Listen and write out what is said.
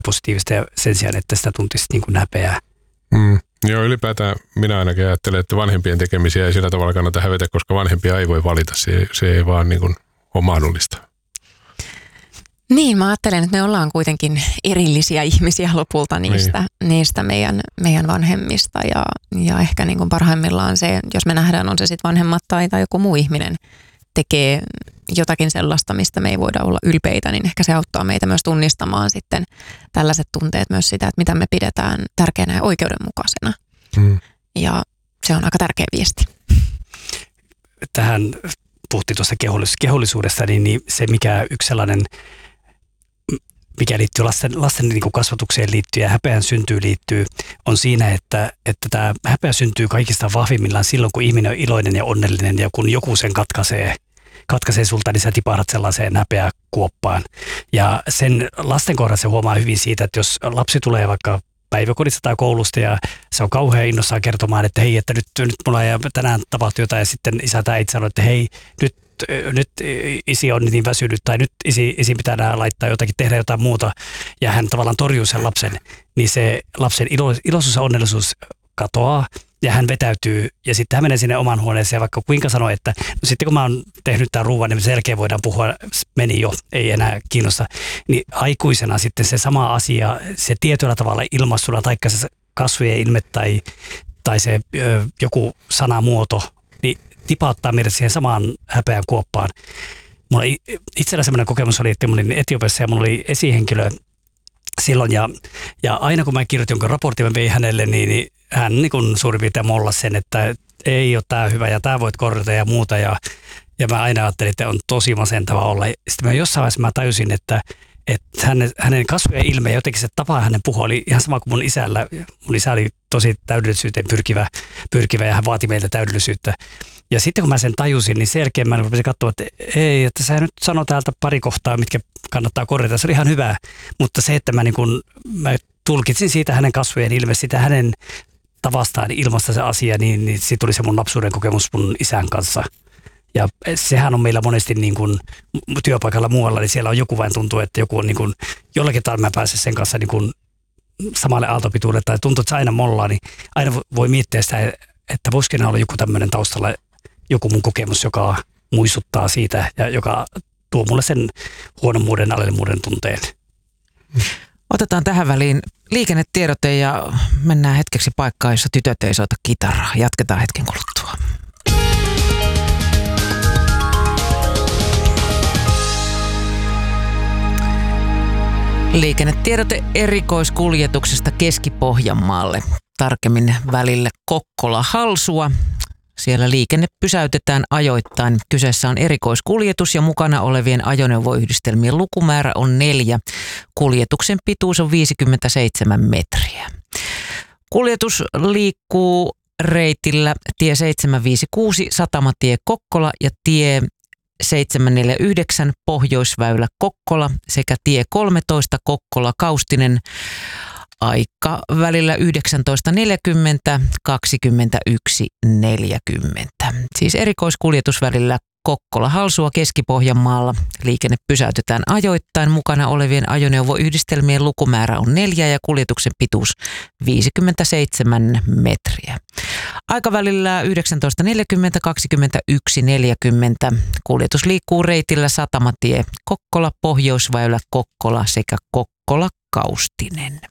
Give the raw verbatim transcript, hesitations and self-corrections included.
positiivista ja sen sijaan, että sitä tuntisi niin kuin häpeää. Mm. Joo, ylipäätään minä ainakin ajattelen, että vanhempien tekemisiä ei sillä tavalla kannata hävetä, koska vanhempia ei voi valita. Se, se ei vaan niin kuin ole mahdollista. Niin, mä ajattelen, että me ollaan kuitenkin erillisiä ihmisiä lopulta niistä, niin. niistä meidän, meidän vanhemmista. Ja, ja ehkä niin kuin parhaimmillaan se, jos me nähdään, on se sitten vanhemmat tai, tai joku muu ihminen tekee jotakin sellaista, mistä me ei voida olla ylpeitä, niin ehkä se auttaa meitä myös tunnistamaan sitten tällaiset tunteet myös sitä, että mitä me pidetään tärkeänä ja oikeudenmukaisena. Hmm. Ja se on aika tärkeä viesti. Tähän puhuttiin tuossa kehollisuudesta, niin, niin se mikä yksi sellainen, mikä liittyy lasten, lasten niin kuin kasvatukseen liittyy ja häpeän syntyy liittyy, on siinä, että, että tämä häpeä syntyy kaikista vahvimmillaan silloin, kun ihminen on iloinen ja onnellinen ja kun joku sen katkaisee, katkaisee sulta, niin sä tipahdat sellaiseen häpeäkuoppaan. Ja sen lasten kohdassa se huomaa hyvin siitä, että jos lapsi tulee vaikka päiväkodista tai koulusta ja se on kauhean innossaan kertomaan, että hei, että nyt, nyt mulla ei tänään tapahtui jotain ja sitten isä tai äiti sanoo, että hei, nyt nyt isi on niin väsynyt tai nyt isi, isi pitää laittaa jotakin, tehdä jotain muuta ja hän tavallaan torjuu sen lapsen, niin se lapsen ilo, iloisuus ja onnellisuus katoaa ja hän vetäytyy ja sitten hän menee sinne oman huoneeseen ja vaikka kuinka sanoo, että no sitten kun mä oon tehnyt tämän ruuan, niin sen jälkeen voidaan puhua, meni jo, ei enää kiinnosta, niin aikuisena sitten se sama asia, se tietyllä tavalla ilmastuna taikka se kasvojen ilme tai, tai se ö, joku sanamuoto, niin tipauttaa meidät siihen samaan häpeän kuoppaan. Mulla itsellä semmoinen kokemus oli, että mulla olin Etiopiassa ja mulla oli esihenkilö silloin ja, ja aina kun mä kirjoitin jonkun raportin, mä vein hänelle, niin, niin hän niin kuin suurin piirtein mollasi sen, että ei ole tää hyvä ja tää voit korjata ja muuta ja, ja mä aina ajattelin, että on tosi masentava olla. Sitten mä jossain vaiheessa mä tajusin, että että hänen, hänen kasvojen ilme ja jotenkin se tapa hänen puhua oli ihan sama kuin mun isällä. Mun isä oli tosi täydellisyyteen pyrkivä, pyrkivä ja hän vaati meiltä täydellisyyttä. Ja sitten kun mä sen tajusin, niin sen jälkeen mä rupesin katsoa, että ei, että sä nyt sano täältä pari kohtaa, mitkä kannattaa korjata. Se oli ihan hyvä, mutta se, että mä, niin kun, mä tulkitsin siitä hänen kasvojen ilme, sitä hänen tavastaan ilmasta se asia, niin, niin siitä tuli se mun lapsuuden kokemus mun isän kanssa. Ja sehän on meillä monesti niin kuin työpaikalla muualla, niin siellä on joku vain tuntuu, että joku on niin kuin, jollakin tavalla mä pääsen sen kanssa niin kuin samalle aaltopituudelle tai tuntuu, että se aina mollaa, niin aina voi miettiä sitä, että voisiko olla joku tämmöinen taustalla, joku mun kokemus, joka muistuttaa siitä ja joka tuo mulle sen huonommuuden, alemmuuden tunteen. Otetaan tähän väliin liikennetiedote ja mennään hetkeksi paikkaan, jossa tytöt ei soita kitaraa. Jatketaan hetken kuluttua. Liikennetiedote erikoiskuljetuksesta Keski-Pohjanmaalle, tarkemmin välillä Kokkola-Halsua. Siellä liikenne pysäytetään ajoittain. Kyseessä on erikoiskuljetus ja mukana olevien ajoneuvoyhdistelmien lukumäärä on neljä. Kuljetuksen pituus on viisikymmentäseitsemän metriä. Kuljetus liikkuu reitillä tie seitsemänsataaviisikymmentäkuusi Satamatie Kokkola ja tie seitsemänsataaneljäkymmentäyhdeksän Pohjoisväylä Kokkola sekä tie kolmetoista Kokkola Kaustinen aika välillä yhdeksäntoista neljäkymmentä kaksikymmentäyksi neljäkymmentä. Siis erikoiskuljetus välillä Kokkola Halsua Keski-Pohjanmaalla. Liikenne pysäytetään ajoittain. Mukana olevien ajoneuvoyhdistelmien lukumäärä on neljä ja kuljetuksen pituus viisikymmentäseitsemän metriä. Aikavälillä yhdeksäntoista neljäkymmentä kaksikymmentäyksi neljäkymmentä. Kuljetus liikkuu reitillä Satamatie Kokkola, Pohjoisväylä Kokkola sekä Kokkola Kaustinen.